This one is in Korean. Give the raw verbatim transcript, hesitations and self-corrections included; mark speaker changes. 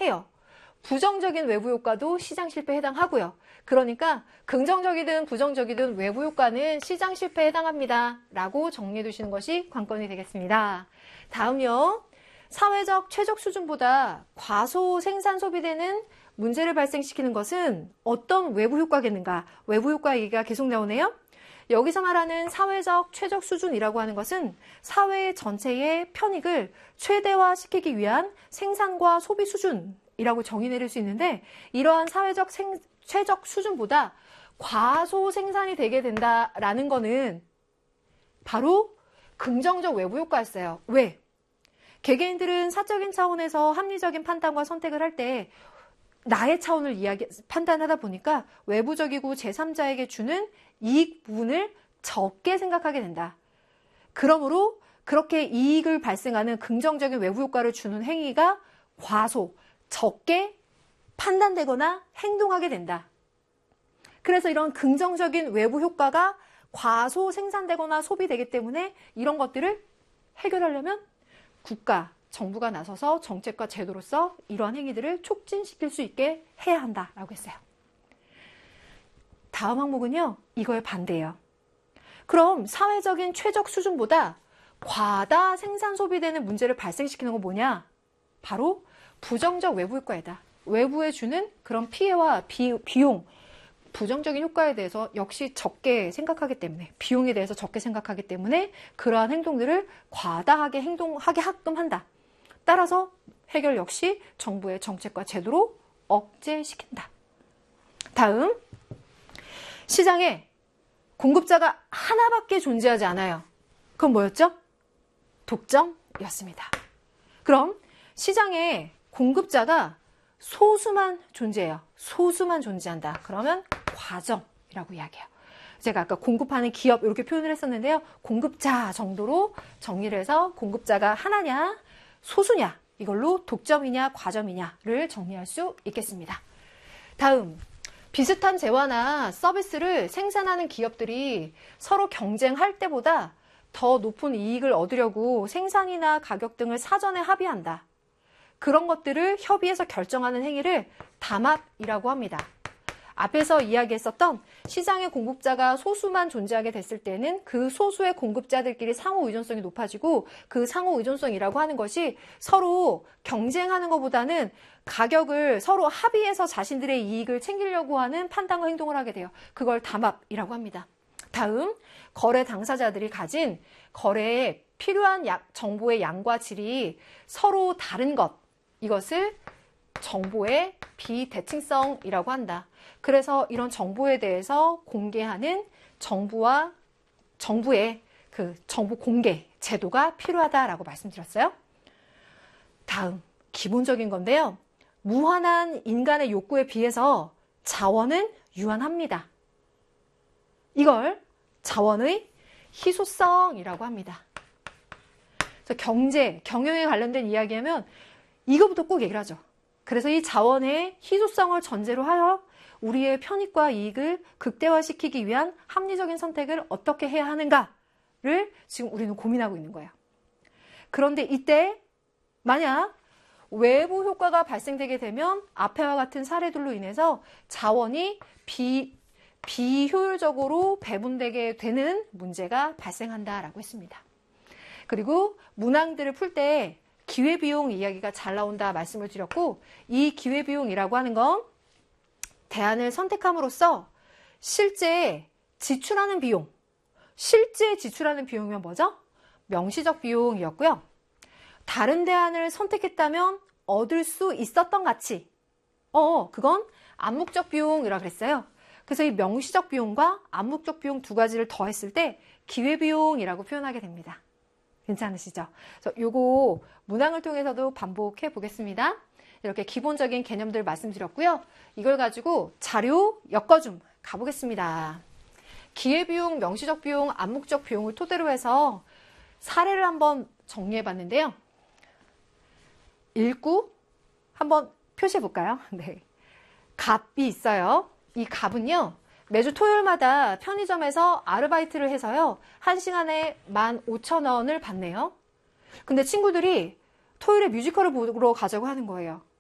Speaker 1: 해요. 부정적인 외부 효과도 시장 실패에 해당하고요. 그러니까 긍정적이든 부정적이든 외부 효과는 시장 실패에 해당합니다. 라고 정리해 두시는 것이 관건이 되겠습니다. 다음요. 사회적 최적 수준보다 과소 생산 소비되는 문제를 발생시키는 것은 어떤 외부 효과겠는가? 외부 효과 얘기가 계속 나오네요. 여기서 말하는 사회적 최적 수준이라고 하는 것은 사회 전체의 편익을 최대화시키기 위한 생산과 소비 수준이라고 정의 내릴 수 있는데, 이러한 사회적 생, 최적 수준보다 과소 생산이 되게 된다라는 거는 바로 긍정적 외부 효과였어요. 왜? 개개인들은 사적인 차원에서 합리적인 판단과 선택을 할 때 나의 차원을 이야기, 판단하다 보니까 외부적이고 제삼자에게 주는 이익 부분을 적게 생각하게 된다. 그러므로 그렇게 이익을 발생하는 긍정적인 외부 효과를 주는 행위가 과소, 적게 판단되거나 행동하게 된다. 그래서 이런 긍정적인 외부 효과가 과소 생산되거나 소비되기 때문에 이런 것들을 해결하려면 국가, 정부가 나서서 정책과 제도로서 이러한 행위들을 촉진시킬 수 있게 해야 한다라고 했어요. 다음 항목은요, 이거의 반대예요. 그럼 사회적인 최적 수준보다 과다 생산 소비되는 문제를 발생시키는 건 뭐냐? 바로 부정적 외부 효과이다. 외부에 주는 그런 피해와 비, 비용, 부정적인 효과에 대해서 역시 적게 생각하기 때문에, 비용에 대해서 적게 생각하기 때문에 그러한 행동들을 과다하게 행동하게 하끔 한다. 따라서 해결 역시 정부의 정책과 제도로 억제시킨다. 다음, 시장에 공급자가 하나밖에 존재하지 않아요. 그건 뭐였죠? 독점이었습니다. 그럼 시장에 공급자가 소수만 존재해요. 소수만 존재한다. 그러면 과점이라고 이야기해요. 제가 아까 공급하는 기업 이렇게 표현을 했었는데요. 공급자 정도로 정리를 해서 공급자가 하나냐, 소수냐, 이걸로 독점이냐, 과점이냐를 정리할 수 있겠습니다. 다음, 비슷한 재화나 서비스를 생산하는 기업들이 서로 경쟁할 때보다 더 높은 이익을 얻으려고 생산이나 가격 등을 사전에 합의한다. 그런 것들을 협의해서 결정하는 행위를 담합이라고 합니다. 앞에서 이야기했었던 시장의 공급자가 소수만 존재하게 됐을 때는 그 소수의 공급자들끼리 상호 의존성이 높아지고, 그 상호 의존성이라고 하는 것이 서로 경쟁하는 것보다는 가격을 서로 합의해서 자신들의 이익을 챙기려고 하는 판단과 행동을 하게 돼요. 그걸 담합이라고 합니다. 다음, 거래 당사자들이 가진 거래에 필요한 양, 정보의 양과 질이 서로 다른 것, 이것을 정보의 비대칭성이라고 한다. 그래서 이런 정보에 대해서 공개하는 정부와 정부의 그 정보 공개 제도가 필요하다라고 말씀드렸어요. 다음, 기본적인 건데요. 무한한 인간의 욕구에 비해서 자원은 유한합니다. 이걸 자원의 희소성이라고 합니다. 그래서 경제, 경영에 관련된 이야기하면 이거부터 꼭 얘기를 하죠. 그래서 이 자원의 희소성을 전제로 하여 우리의 편익과 이익을 극대화시키기 위한 합리적인 선택을 어떻게 해야 하는가를 지금 우리는 고민하고 있는 거예요. 그런데 이때 만약 외부 효과가 발생되게 되면 앞에와 같은 사례들로 인해서 자원이 비, 비효율적으로 배분되게 되는 문제가 발생한다라고 했습니다. 그리고 문항들을 풀 때 기회비용 이야기가 잘 나온다 말씀을 드렸고, 이 기회비용이라고 하는 건 대안을 선택함으로써 실제 지출하는 비용, 실제 지출하는 비용이면 뭐죠? 명시적 비용이었고요. 다른 대안을 선택했다면 얻을 수 있었던 가치, 어, 그건 암묵적 비용이라고 그랬어요. 그래서 이 명시적 비용과 암묵적 비용 두 가지를 더했을 때 기회비용이라고 표현하게 됩니다. 괜찮으시죠? 그래서 요거 문항을 통해서도 반복해 보겠습니다. 이렇게 기본적인 개념들 말씀드렸고요. 이걸 가지고 자료 엮어줌 가보겠습니다. 기회비용, 명시적 비용, 암묵적 비용을 토대로 해서 사례를 한번 정리해 봤는데요. 읽고 한번 표시해 볼까요? 네. 값이 있어요. 이 값은요, 매주 토요일마다 편의점에서 아르바이트를 해서요, 한 시간에 만 오천 원을 받네요. 근데 친구들이 토요일에 뮤지컬을 보러 가자고 하는 거예요.